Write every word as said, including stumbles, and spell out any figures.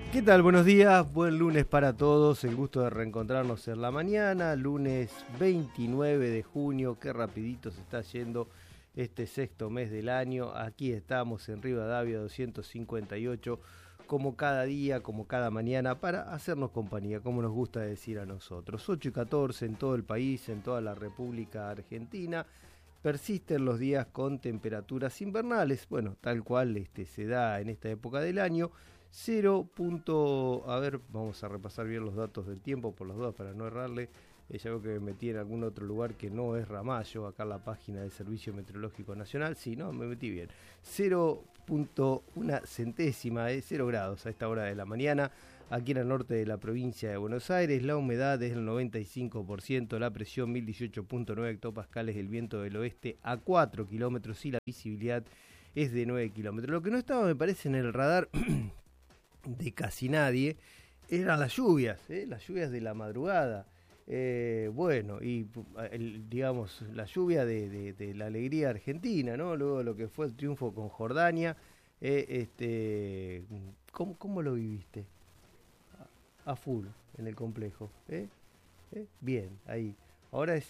¿Qué tal? Buenos días, buen lunes para todos, el gusto de reencontrarnos en la mañana, lunes veintinueve de junio, qué rapidito se está yendo este sexto mes del año. Aquí estamos en Rivadavia doscientos cincuenta y ocho, como cada día, como cada mañana, para hacernos compañía, como nos gusta decir a nosotros. ocho y catorce en todo el país, en toda la República Argentina. Persisten los días con temperaturas invernales, bueno, tal cual este, se da en esta época del año. cero. A ver, vamos a repasar bien los datos del tiempo por las dudas para no errarle. Eh, ya veo que me metí en algún otro lugar que no es Ramallo, acá en la página del Servicio Meteorológico Nacional. Sí, no, me metí bien. cero punto uno centésima, eh, cero grados a esta hora de la mañana. Aquí en el norte de la provincia de Buenos Aires, la humedad es del noventa y cinco por ciento, la presión mil dieciocho punto nueve hectopascales, el viento del oeste a cuatro kilómetros y la visibilidad es de nueve kilómetros. Lo que no estaba, me parece, en el radar de casi nadie eran las lluvias, ¿eh? las lluvias de la madrugada. Eh, bueno, y el, digamos, la lluvia de, de, de la alegría argentina, ¿no? Luego lo que fue el triunfo con Jordania. Eh, este, ¿cómo, ¿Cómo lo viviste? A full en el complejo, ¿eh? ¿Eh? Bien, ahí. Ahora es